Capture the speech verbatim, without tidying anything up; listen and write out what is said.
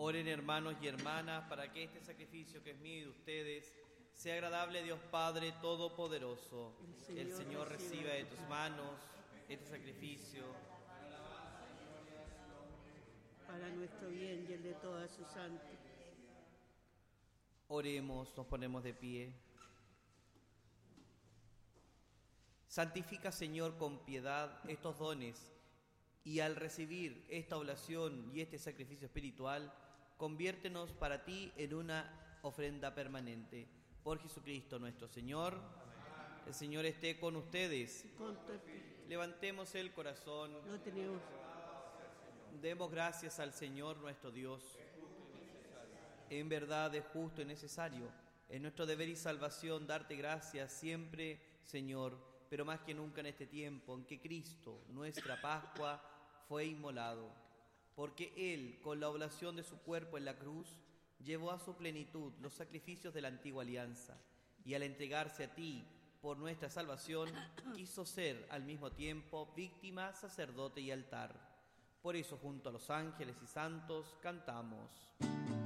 Oren, hermanos y hermanas, para que este sacrificio que es mío y de ustedes sea agradable a Dios Padre Todopoderoso. El Señor, el Señor reciba de tus manos este sacrificio para nuestro bien y el de toda su santa. Oremos, nos ponemos de pie. Santifica, Señor, con piedad estos dones, y al recibir esta oblación y este sacrificio espiritual, conviértenos para ti en una ofrenda permanente. Por Jesucristo nuestro Señor. Amén. El Señor esté con ustedes. Levantemos el corazón. Lo tenemos. Demos gracias al Señor nuestro Dios. En verdad es justo y necesario. Es nuestro deber y salvación darte gracias siempre, Señor, pero más que nunca en este tiempo en que Cristo, nuestra Pascua, fue inmolado. Porque Él, con la oblación de su cuerpo en la cruz, llevó a su plenitud los sacrificios de la antigua alianza, y al entregarse a ti por nuestra salvación, quiso ser al mismo tiempo víctima, sacerdote y altar. Por eso, junto a los ángeles y santos, cantamos.